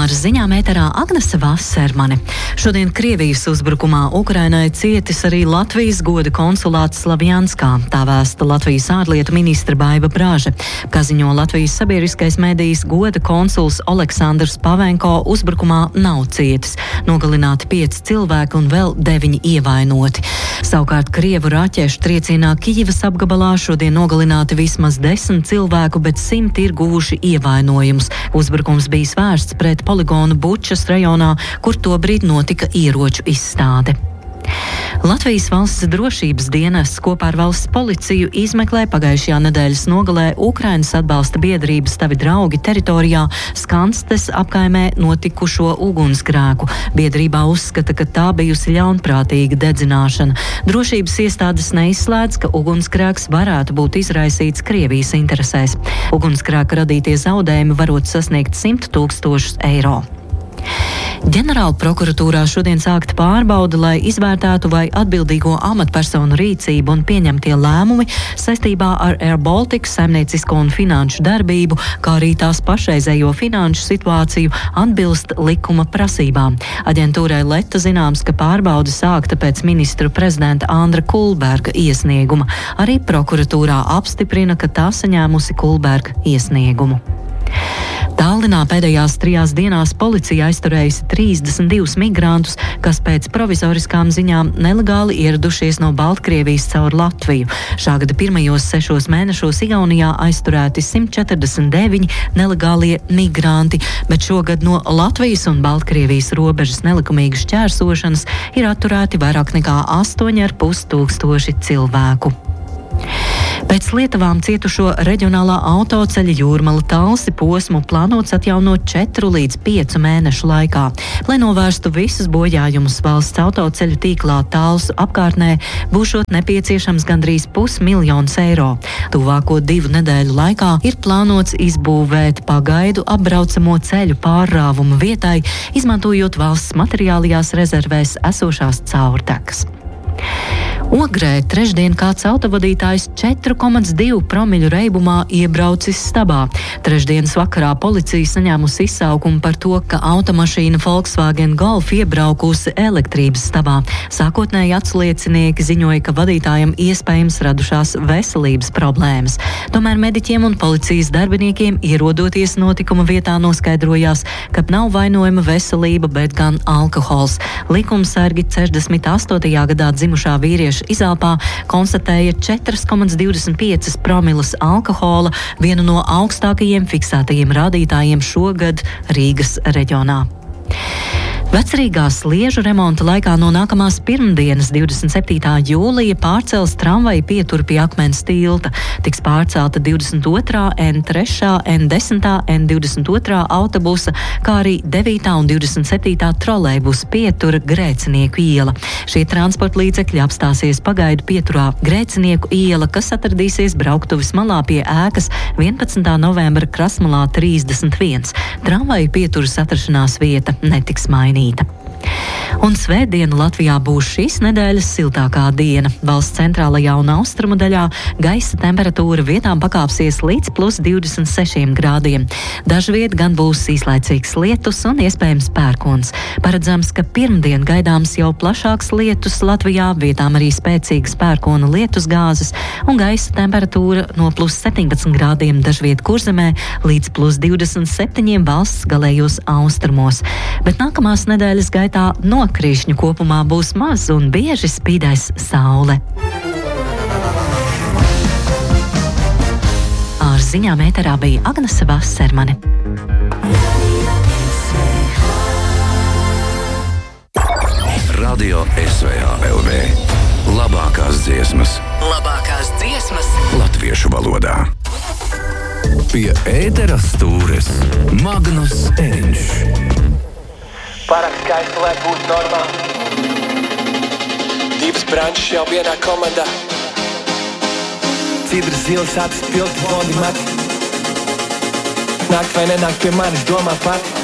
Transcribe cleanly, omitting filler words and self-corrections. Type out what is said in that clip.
Ar ziņām ēterā Agnese Vasermane. Šodien Krievijas uzbrukumā Ukrainai cietis arī Latvijas goda konsulāts Slavjanskā. Tā vēsta Latvijas ārlietu ministra Baiva Braže. Kā ziņo Latvijas sabiedriskais medijs, goda konsuls Oleksandrs Pavenko uzbrukumā nav cietis. Nogalināti 5 cilvēki un vēl 9 ievainoti. Savukārt Krievu raķešu triecienā Kijivas apgabalā šodien nogalināti vismaz 10 cilvēku, bet 100 ir guvuši ievainojumus. Uzbrukums bija vērsts pret poligonu Bučas rajonā, kur tobrīd notika ieroču izstāde. Latvijas valsts drošības dienests kopā ar valsts policiju izmeklē pagājušajā nedēļas nogalē Ukrainas atbalsta biedrības Tavi draugi teritorijā Skanstes apkaimē notikušo ugunsgrēku. Biedrībā uzskata, ka tā bijusi ļaunprātīga dedzināšana. Drošības iestādes neizslēdz, ka ugunsgrēks varētu būt izraisīts Krievijas interesēs. Ugunsgrēka radītie zaudējumi varot sasniegt 100 000 eiro. Ģenerāla prokuratūrā šodien sākta pārbaude, lai izvērtētu, vai atbildīgo amatpersonu rīcību un pieņemtie lēmumi saistībā ar Air Baltica saimniecisko un finanšu darbību, kā arī tās pašreizējo finanšu situāciju atbilst likuma prasībām. Aģentūrai Leta zināms, ka pārbaude sākta pēc ministru prezidenta Andra Kulberga iesnieguma. Arī prokuratūrā apstiprina, ka tā saņēmusi Kulberga iesniegumu. Tallinā pēdējās 3 dienās policija aizturējusi 32 migrantus, kas pēc provizoriskām ziņām nelegāli ieradušies no Baltkrievijas caur Latviju. Šā gada pirmajos 6 mēnešos Igaunijā aizturēti 149 nelegālie migranti, bet šogad no Latvijas un Baltkrievijas robežas nelikumīgas šķērsošanas ir atturēti vairāk nekā 8,5 cilvēku. Pēc Lietuvām cietušo reģionālā autoceļa Jūrmala-Talsi posmu plānots atjaunot 4 līdz 5 mēnešu laikā. Lai novērstu visus bojājumus valsts autoceļu tīklā Talsu apkārtnē, būšot nepieciešams gandrīz 500 000 eiro. Tuvāko 2 nedēļu laikā ir plānots izbūvēt pagaidu apbraucamo ceļu pārrāvumu vietai, izmantojot valsts materiālajās rezervēs esošās caurtekas. Ogrē trešdien kāds autovadītājs 4,2 promļu reibumā iebraucis stabā. Trešdienas vakarā policija saņēmusi izsaukumu par to, ka automašīna Volkswagen Golf iebraukusi elektrības stabā. Sākotnēji atsliecinieki ziņoja, ka vadītājam iespējams radušās veselības problēmas. Tomēr mediķiem un policijas darbiniekiem ierodoties notikuma vietā noskaidrojās, ka nav vainojama veselība, bet gan alkohols. Likumsargi 68. gadā dzimušā vīrieša izelpā konstatēja 4,25 promilus alkohola, vienu no augstākajiem fiksētajiem rādītājiem šogad Rīgas reģionā. Vecrīgā sliežu remonta laikā no nākamās pirmdienas, 27. jūlija, pārcels tramvaja pieturi pie Akmens tilta. Tiks pārcelta 22., N3, N10, N22 autobusa, kā arī 9. un 27. trolejbusa pietura Grēcinieku iela. Šie transporta līdzekļi apstāsies pagaidu pieturā Grēcinieku iela, kas atradīsies brauktuves malā pie ēkas 11. novembra Krasmalā 31. Tramvaja pieturas atrašanās vieta netiks mainīta. Un svētdiena Latvijā būs šīs nedēļas siltākā diena. Valsts centrālajā un austrumu daļā gaisa temperatūra vietām pakāpsies līdz +26 grādiem. Dažviet gan būs īslaicīgs lietus un iespējams pērkons. Paredzams, ka pirmdien gaidāms jau plašāks lietus Latvijā, vietām arī spēcīgas pērkona lietus gāzes, un gaisa temperatūra no +17 grādiem dažviet Kurzemē līdz +27 valsts galējos austrumos. Bet nākamās nedēļas gaitā nokrīšņu kopumā būs maz un bieži spīdēs saule. Ar ziņām ēterā bija Agnese Vasermane. Radio SVA LV. Labākās dziesmas. Labākās dziesmas Latviešu valodā. Pie ētera stūres Magnus Enš. Pārāk skaisti, lai būtu normāli. 2 brančs jau vienā komandā. Cidras zilas acis pilti, blodi mati. Nākt vai nenākt pie manis, domā pati.